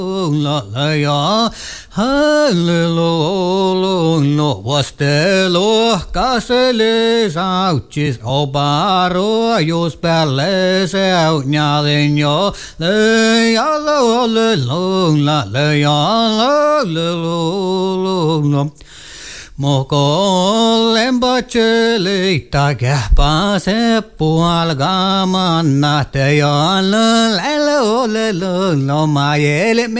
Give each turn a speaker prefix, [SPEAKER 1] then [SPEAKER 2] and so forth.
[SPEAKER 1] la la ya hallelujah vastelo kasele sauchis obaro jos päälle se nyalenjo le ya la la ya la Moko lembacele itagahpa se pualgaman na te ya la la la la mayele